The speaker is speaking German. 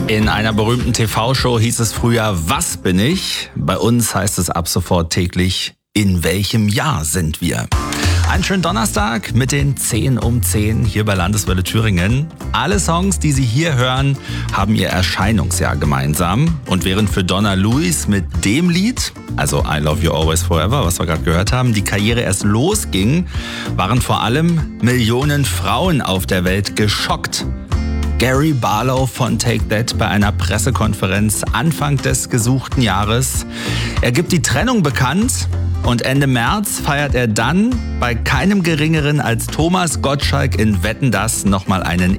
In einer berühmten TV-Show hieß es früher, was bin ich? Bei uns heißt es ab sofort täglich, in welchem Jahr sind wir? Einen schönen Donnerstag mit den 10 um 10 hier bei Landeswelle Thüringen. Alle Songs, die Sie hier hören, haben ihr Erscheinungsjahr gemeinsam. Und während für Donna Lewis mit dem Lied, also I Love You Always Forever, was wir gerade gehört haben, die Karriere erst losging, waren vor allem Millionen Frauen auf der Welt geschockt. Gary Barlow von Take That bei einer Pressekonferenz Anfang des gesuchten Jahres. Er gibt die Trennung bekannt und Ende März feiert er dann bei keinem Geringeren als Thomas Gottschalk in Wetten, dass nochmal einen